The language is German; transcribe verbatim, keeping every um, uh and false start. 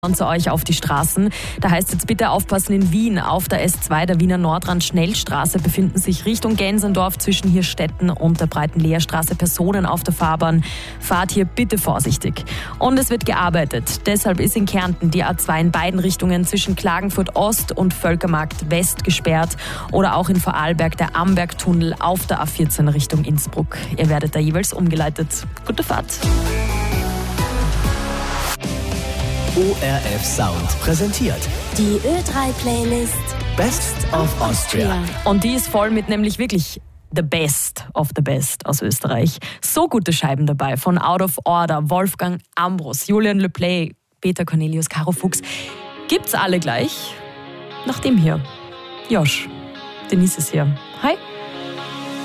Und zu euch auf die Straßen. Da heißt jetzt bitte aufpassen in Wien. Auf der S zwei der Wiener Nordrand-Schnellstraße befinden sich Richtung Gensendorf zwischen Hirstetten und der Breitenleerstraße Personen auf der Fahrbahn. Fahrt hier bitte vorsichtig. Und es wird gearbeitet. Deshalb ist in Kärnten die A zwei in beiden Richtungen zwischen Klagenfurt Ost und Völkermarkt West gesperrt. Oder auch in Vorarlberg der Ambergtunnel auf der A vierzehn Richtung Innsbruck. Ihr werdet da jeweils umgeleitet. Gute Fahrt. O R F Sound präsentiert die Ö drei Playlist Best of Austria. Und die ist voll mit nämlich wirklich the best of the best aus Österreich. So gute Scheiben dabei von Out of Order, Wolfgang Ambros, Julian Le Play, Peter Cornelius, Caro Fuchs. Gibt's alle gleich nach dem hier. Josh, Denise ist hier. Hi.